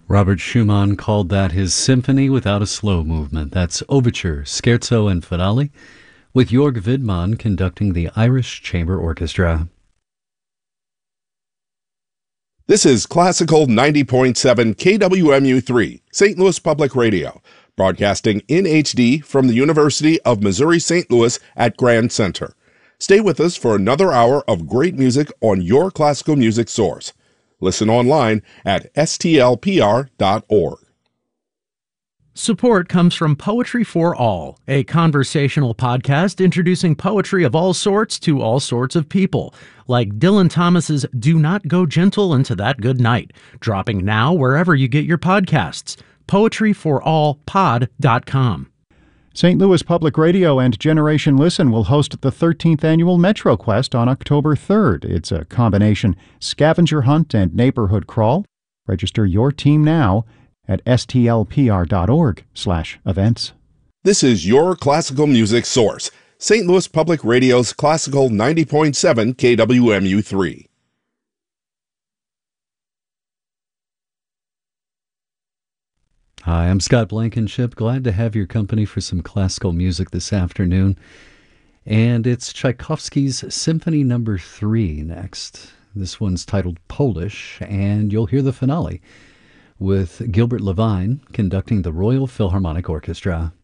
Robert Schumann called that his symphony without a slow movement. That's Overture, Scherzo, and Finale, with Jörg Widmann conducting the Irish Chamber Orchestra. This is Classical 90.7 KWMU3, St. Louis Public Radio, broadcasting in HD from the University of Missouri-St. Louis at Grand Center. Stay with us for another hour of great music on your classical music source. Listen online at stlpr.org. Support comes from Poetry for All, a conversational podcast introducing poetry of all sorts to all sorts of people, like Dylan Thomas's Do Not Go Gentle Into That Good Night, dropping now wherever you get your podcasts. poetryforallpod.com. St. Louis Public Radio and Generation Listen will host the 13th annual Metro Quest on October 3rd. It's a combination scavenger hunt and neighborhood crawl. Register your team now at stlpr.org/events. This is your classical music source, St. Louis Public Radio's Classical 90.7 KWMU3. Hi, I'm Scott Blankenship. Glad to have your company for some classical music this afternoon. And it's Tchaikovsky's Symphony No. 3 next. This one's titled Polish, and you'll hear the finale with Gilbert Levine conducting the Royal Philharmonic Orchestra.